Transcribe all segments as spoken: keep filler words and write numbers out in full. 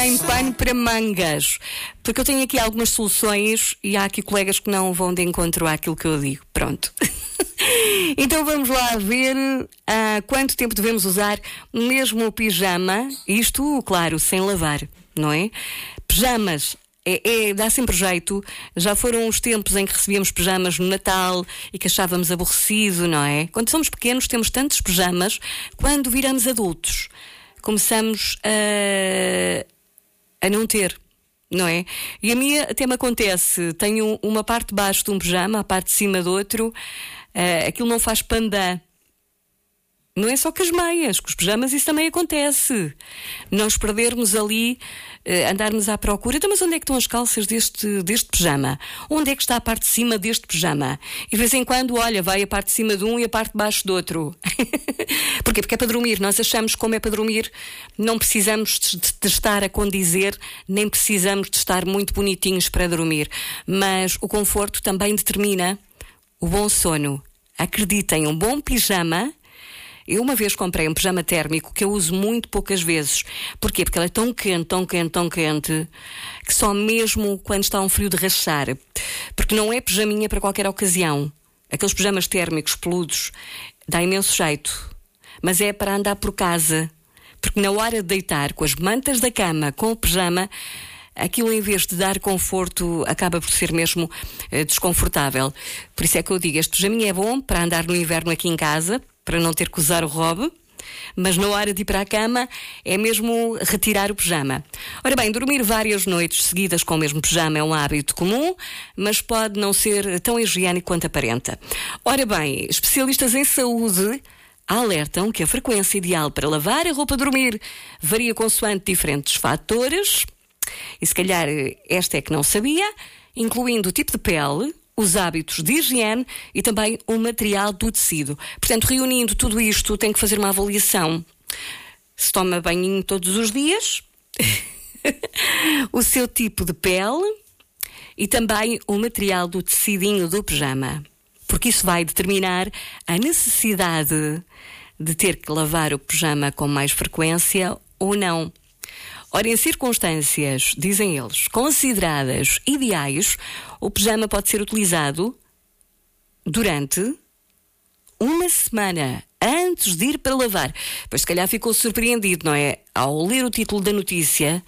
Em pano para mangas, porque eu tenho aqui algumas soluções e há aqui colegas que não vão de encontro àquilo que eu digo. Pronto. Então vamos lá ver há quanto tempo devemos usar mesmo o pijama, isto, claro, sem lavar, não é? Pijamas. É, é, dá sempre jeito. Já foram os tempos em que recebíamos pijamas no Natal e que achávamos aborrecido, não é? Quando somos pequenos temos tantos pijamas, quando viramos adultos começamos a, a não ter, não é? E a mim até me acontece, tenho uma parte de baixo de um pijama, a parte de cima do outro, uh, aquilo não faz pandã. Não é só com as meias, com os pijamas isso também acontece. Nós perdermos ali, uh, andarmos à procura. Então, mas onde é que estão as calças deste, deste pijama? Onde é que está a parte de cima deste pijama? E de vez em quando, olha, vai a parte de cima de um e a parte de baixo do outro. Porquê? Porque é para dormir. Nós achamos que como é para dormir, não precisamos de, de estar a condizer, nem precisamos de estar muito bonitinhos para dormir. Mas o conforto também determina o bom sono. Acreditem, um bom pijama... Eu uma vez comprei um pijama térmico que eu uso muito poucas vezes. Porquê? Porque ele é tão quente, tão quente, tão quente, que só mesmo quando está um frio de rachar. Porque não é pijaminha para qualquer ocasião. Aqueles pijamas térmicos peludos dá imenso jeito. Mas é para andar por casa. Porque na hora de deitar com as mantas da cama, com o pijama, aquilo em vez de dar conforto acaba por ser mesmo uh, desconfortável. Por isso é que eu digo, este pijaminha é bom para andar no inverno aqui em casa, para não ter que usar o robe, mas na hora de ir para a cama é mesmo retirar o pijama. Ora bem, dormir várias noites seguidas com o mesmo pijama é um hábito comum, mas pode não ser tão higiênico quanto aparenta. Ora bem, especialistas em saúde alertam que a frequência ideal para lavar a roupa de dormir varia consoante diferentes fatores, e se calhar esta é que não sabia, incluindo o tipo de pele, os hábitos de higiene e também o material do tecido. Portanto, reunindo tudo isto, tem que fazer uma avaliação. Se toma banhinho todos os dias, o seu tipo de pele e também o material do tecidinho do pijama. Porque isso vai determinar a necessidade de ter que lavar o pijama com mais frequência ou não. Ora, em circunstâncias, dizem eles, consideradas ideais, o pijama pode ser utilizado durante uma semana antes de ir para lavar. Pois se calhar ficou surpreendido, não é? Ao ler o título da notícia,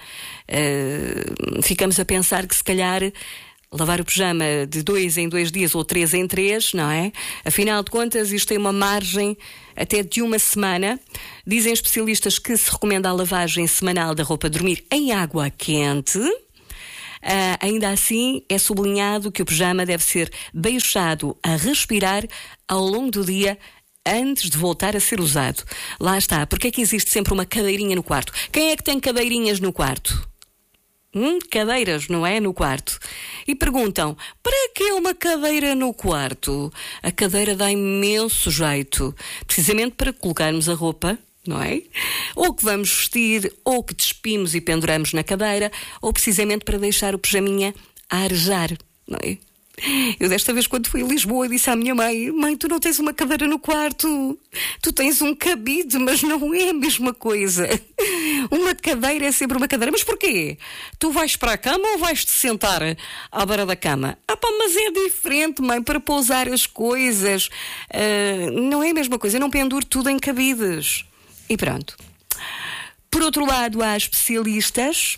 uh, ficamos a pensar que se calhar lavar o pijama de dois em dois dias ou três em três, não é? Afinal de contas, isto tem uma margem até de uma semana. Dizem especialistas que se recomenda a lavagem semanal da roupa de dormir em água quente. Uh, ainda assim, é sublinhado que o pijama deve ser deixado a respirar ao longo do dia antes de voltar a ser usado. Lá está. Porque é que existe sempre uma cadeirinha no quarto? Quem é que tem cadeirinhas no quarto? Hum, cadeiras, não é? No quarto. E perguntam, para que uma cadeira no quarto? A cadeira dá imenso jeito. Precisamente para colocarmos a roupa, não é? Ou que vamos vestir, ou que despimos e penduramos na cadeira, ou precisamente para deixar o pijaminha a arejar, não é? Eu desta vez quando fui a Lisboa disse à minha mãe, mãe, tu não tens uma cadeira no quarto, tu tens um cabide, mas não é a mesma coisa. Uma cadeira é sempre uma cadeira. Mas porquê? Tu vais para a cama ou vais-te sentar à beira da cama? Ah pá, mas é diferente, mãe, para pousar as coisas. Uh, não é a mesma coisa, eu não penduro tudo em cabides. E pronto. Por outro lado, há especialistas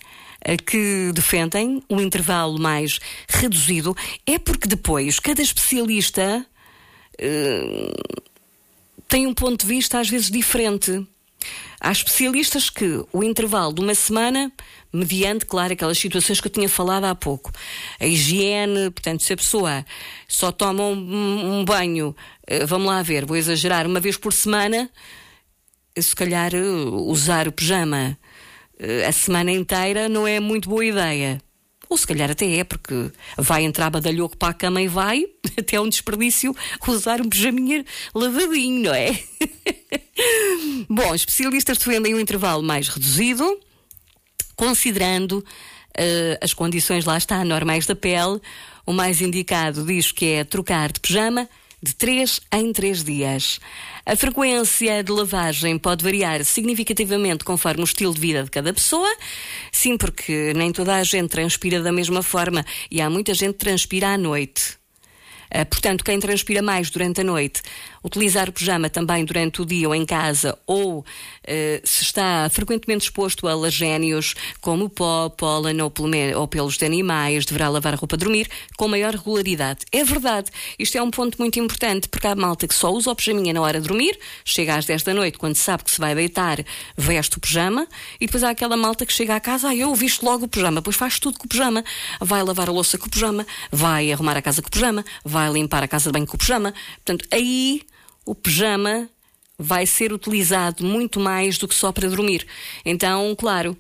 que defendem um intervalo mais reduzido. É porque depois cada especialista uh, tem um ponto de vista às vezes diferente. Há especialistas que o intervalo de uma semana, mediante, claro, aquelas situações que eu tinha falado há pouco, a higiene, portanto, se a pessoa só toma um, um banho, uh, vamos lá ver, vou exagerar, uma vez por semana, se calhar uh, usar o pijama a semana inteira não é muito boa ideia. Ou se calhar até é, porque vai entrar badalhoco para a cama e vai, até um desperdício, usar um pijaminha lavadinho, não é? Bom, especialistas defendem um intervalo mais reduzido, considerando uh, as condições, lá está, normais da pele. O mais indicado diz que é trocar de pijama de três em três dias. A frequência de lavagem pode variar significativamente conforme o estilo de vida de cada pessoa. Sim, porque nem toda a gente transpira da mesma forma e há muita gente que transpira à noite. Uh, portanto, quem transpira mais durante a noite, utilizar o pijama também durante o dia ou em casa, ou uh, se está frequentemente exposto a alergénios como pó, pólen ou, ou pelos de animais, deverá lavar a roupa de dormir com maior regularidade. É verdade, isto é um ponto muito importante, porque há malta que só usa o pijaminha na hora de dormir, chega às dez da noite, quando sabe que se vai deitar, veste o pijama, e depois há aquela malta que chega à casa, ah, eu visto logo o pijama, depois faz tudo com o pijama, vai lavar a louça com o pijama, vai arrumar a casa com o pijama, vai vai limpar a casa de banho com o pijama. Portanto, aí o pijama vai ser utilizado muito mais do que só para dormir. Então, claro,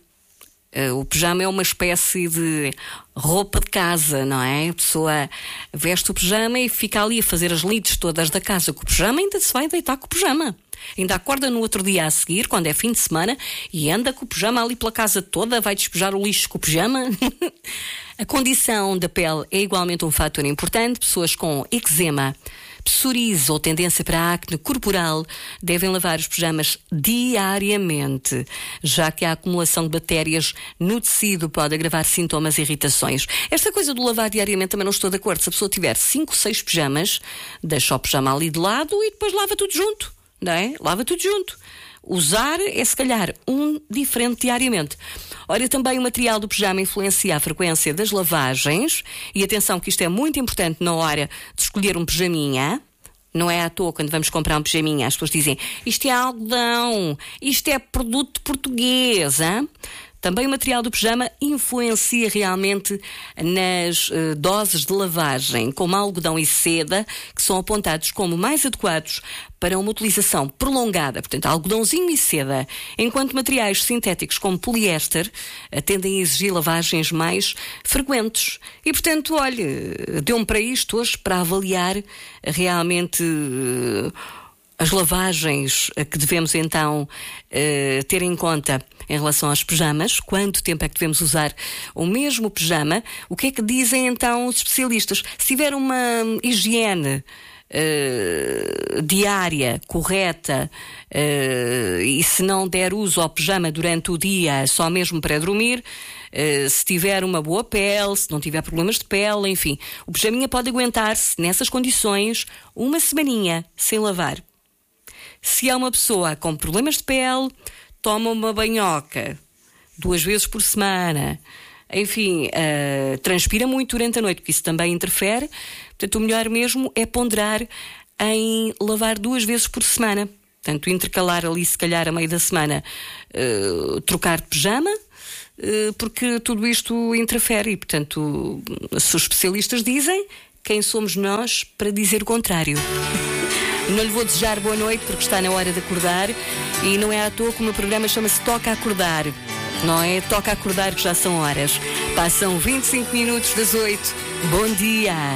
o pijama é uma espécie de roupa de casa, não é? A pessoa veste o pijama e fica ali a fazer as lides todas da casa com o pijama, ainda se vai deitar com o pijama. Ainda acorda no outro dia a seguir, quando é fim de semana, e anda com o pijama ali pela casa toda, vai despejar o lixo com o pijama. A condição da pele é igualmente um fator importante. Pessoas com eczema, psoríase ou tendência para acne corporal devem lavar os pijamas diariamente, já que a acumulação de bactérias no tecido pode agravar sintomas e irritações. Esta coisa do lavar diariamente também não estou de acordo. Se a pessoa tiver cinco, seis pijamas, deixa o pijama ali de lado e depois lava tudo junto, não é? Lava tudo junto. Usar é, se calhar, um diferente diariamente. Ora, também o material do pijama influencia a frequência das lavagens. E atenção que isto é muito importante na hora de escolher um pijaminha. Não é à toa quando vamos comprar um pijaminha, as pessoas dizem, isto é algodão, isto é produto português, hein? Também o material do pijama influencia realmente nas uh, doses de lavagem, como algodão e seda, que são apontados como mais adequados para uma utilização prolongada. Portanto, algodãozinho e seda, enquanto materiais sintéticos como poliéster uh, tendem a exigir lavagens mais frequentes. E, portanto, olha, deu-me para isto hoje para avaliar realmente Uh, as lavagens que devemos então uh, ter em conta em relação aos pijamas, quanto tempo é que devemos usar o mesmo pijama, o que é que dizem então os especialistas? Se tiver uma higiene uh, diária, correta, uh, e se não der uso ao pijama durante o dia, só mesmo para dormir, Uh, se tiver uma boa pele, se não tiver problemas de pele, enfim, o pijaminha pode aguentar-se nessas condições uma semaninha sem lavar. Se há uma pessoa com problemas de pele, toma uma banhoca duas vezes por semana, enfim, uh, transpira muito durante a noite, porque isso também interfere. Portanto, o melhor mesmo é ponderar em lavar duas vezes por semana. Portanto, intercalar ali, se calhar, a meio da semana, uh, trocar de pijama, uh, porque tudo isto interfere. E, portanto, se os especialistas dizem, quem somos nós para dizer o contrário? Não lhe vou desejar boa noite porque está na hora de acordar e não é à toa que o meu programa chama-se Toca a Acordar. Não é? Toca a acordar que já são horas. Passam vinte e cinco minutos das oito. Bom dia!